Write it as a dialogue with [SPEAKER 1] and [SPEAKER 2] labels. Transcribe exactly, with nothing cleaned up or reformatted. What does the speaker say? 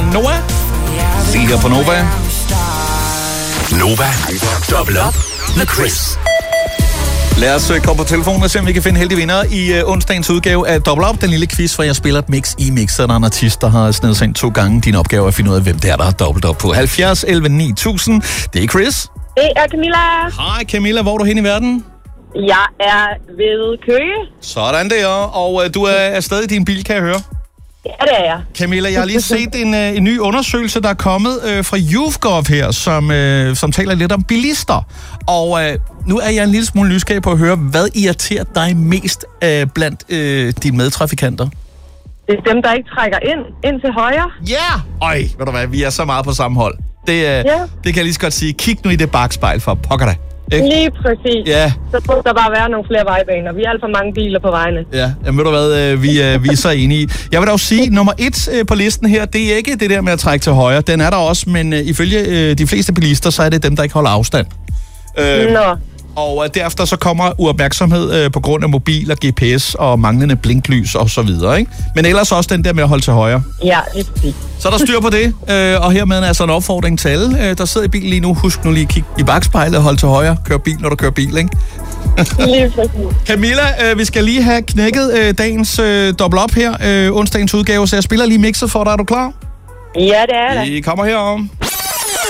[SPEAKER 1] Noah. Se her på Nova.
[SPEAKER 2] Nova. Double up med Chris.
[SPEAKER 1] Lad os uh, komme på telefonen og se, om vi kan finde heldige vinder i uh, onsdagens udgave af Double Up, den lille quiz, hvor jeg spiller et mix i mixeren. Der er en artist, der har snedet sig ind to gange. Din opgave er at finde ud af, hvem det er, der har dobbelt op på. halvfjerds elleve ni tusind. Det er Chris.
[SPEAKER 3] Det er Camilla.
[SPEAKER 1] Hej Camilla, hvor er du hen i verden?
[SPEAKER 3] Jeg er ved Køge.
[SPEAKER 1] Sådan der, og uh, du er afsted i din bil, kan jeg høre.
[SPEAKER 3] Ja, det er jeg.
[SPEAKER 1] Camilla, jeg har lige set en, uh, en ny undersøgelse, der er kommet uh, fra YouGov her, som, uh, som taler lidt om bilister. Og uh, nu er jeg en lille smule nysgerrig på at høre, hvad irriterer dig mest uh, blandt uh, dine medtrafikanter?
[SPEAKER 3] Det er dem, der ikke trækker ind, ind til højre.
[SPEAKER 1] Ja! Yeah! Øj, ved du hvad, vi er så meget på samme hold. Det, uh, yeah. det kan jeg lige så godt sige. Kig nu i det bakspejl for pokker da. Ikke?
[SPEAKER 3] Lige præcis.
[SPEAKER 1] Ja.
[SPEAKER 3] Så må der bare være nogle flere vejbaner. Vi er alt for mange biler på vejene.
[SPEAKER 1] Ja, jamen, ved du hvad, vi er, vi er så enige. Jeg vil dog sige, nummer et på listen her, det er ikke det der med at trække til højre. Den er der også, men ifølge de fleste bilister, så er det dem, der ikke holder afstand.
[SPEAKER 3] Øh, Nå.
[SPEAKER 1] Og derefter så kommer uopmærksomhed på grund af mobil og G P S og manglende blinklys og så videre, ikke? Men ellers også den der med at holde til højre.
[SPEAKER 3] Ja, lige præcis.
[SPEAKER 1] Så er der styr på det, og hermed er altså en opfordring til alle, der sidder i bilen lige nu. Husk nu lige at kigge i bakspejlet og holde til højre. Kør bil, når du kører bil, ikke?
[SPEAKER 3] Lige præcis.
[SPEAKER 1] Camilla, vi skal lige have knækket dagens double up her, onsdagens udgave, så jeg spiller lige mixet for dig. Er du klar?
[SPEAKER 3] Ja, det er det.
[SPEAKER 1] Vi kommer herom.